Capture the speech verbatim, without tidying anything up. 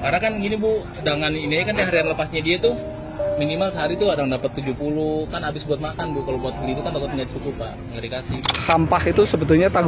Karena kan gini Bu, sedangkan ini kan harian lepasnya dia tuh minimal sehari tuh ada yang dapat tujuh puluh, kan habis buat makan Bu. Kalau buat beli itu kan takut nggak cukup Pak, nggak dikasih. Sampah itu sebetulnya tanggung